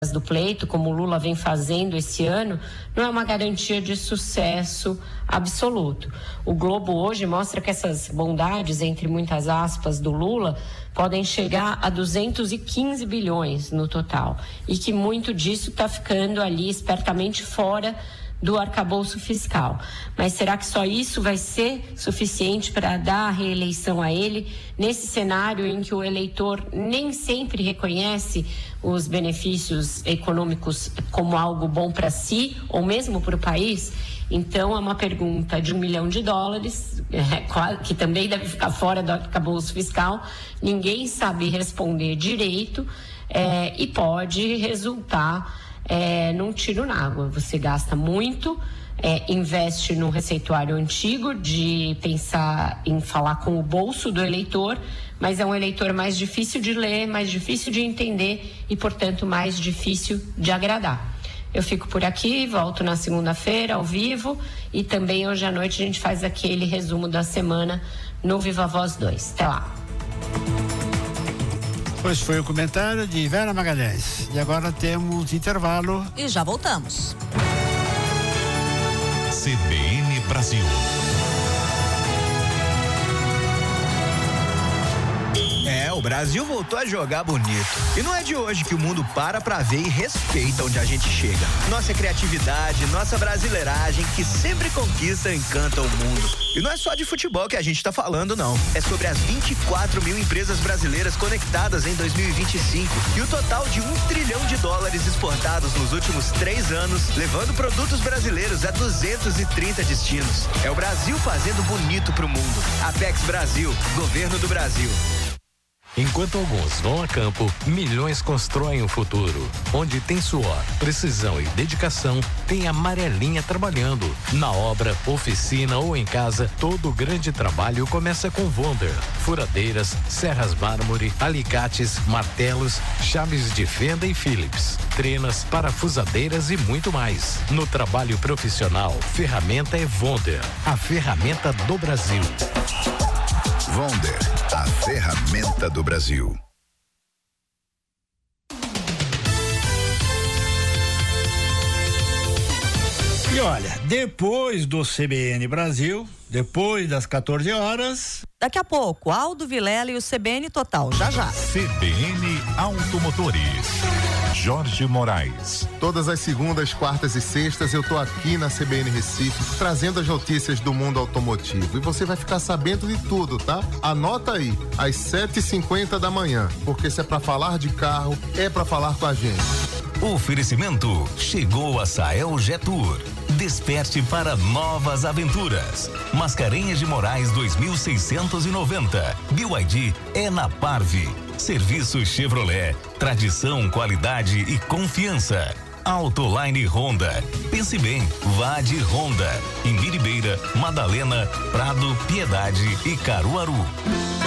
do pleito, como o Lula vem fazendo esse ano, não é uma garantia de sucesso absoluto. O Globo hoje mostra que essas bondades, entre muitas aspas, do Lula, podem chegar a 215 bilhões no total, e que muito disso está ficando ali espertamente fora do arcabouço fiscal. Mas será que só isso vai ser suficiente para dar a reeleição a ele, nesse cenário em que o eleitor nem sempre reconhece os benefícios econômicos como algo bom para si, ou mesmo para o país? Então, é uma pergunta de $1 milhão, que também deve ficar fora do arcabouço fiscal. Ninguém sabe responder direito, e pode resultar num tiro na água. Você gasta muito, investe no receituário antigo de pensar em falar com o bolso do eleitor, mas é um eleitor mais difícil de ler, mais difícil de entender e, portanto, mais difícil de agradar. Eu fico por aqui, volto na segunda-feira ao vivo, e também hoje à noite a gente faz aquele resumo da semana no Viva Voz 2. Até lá. Pois foi o comentário de Vera Magalhães. E agora temos intervalo. E já voltamos. CBN Brasil. O Brasil voltou a jogar bonito. E não é de hoje que o mundo para pra ver e respeita onde a gente chega. Nossa criatividade, nossa brasileiragem, que sempre conquista e encanta o mundo. E não é só de futebol que a gente tá falando, não. É sobre as 24 mil empresas brasileiras conectadas em 2025 e o total de $1 trilhão exportados nos últimos 3 anos, levando produtos brasileiros a 230 destinos. É o Brasil fazendo bonito pro mundo. Apex Brasil, Governo do Brasil. Enquanto alguns vão a campo, milhões constroem o futuro. Onde tem suor, precisão e dedicação, tem a Amarelinha trabalhando. Na obra, oficina ou em casa, todo o grande trabalho começa com Wonder. Furadeiras, serras mármore, alicates, martelos, chaves de fenda e Phillips, trenas, parafusadeiras e muito mais. No trabalho profissional, ferramenta é Wonder, a ferramenta do Brasil. Wonder, a ferramenta do Brasil. E olha, depois do CBN Brasil, depois das 14 horas... Daqui a pouco, Aldo Vilela e o CBN Total, já. CBN Automotores. Jorge Moraes. Todas as segundas, quartas e sextas eu tô aqui na CBN Recife trazendo as notícias do mundo automotivo. E você vai ficar sabendo de tudo, tá? Anota aí, às 7h50 da manhã, porque se é pra falar de carro, é pra falar com a gente. Oferecimento: chegou a Sael Jetur. Desperte para novas aventuras. Mascarenhas de Moraes 2690. BYD é na Parve. Serviço Chevrolet. Tradição, qualidade e confiança. Autoline Honda. Pense bem, vá de Honda. Em Miribeira, Madalena, Prado, Piedade e Caruaru.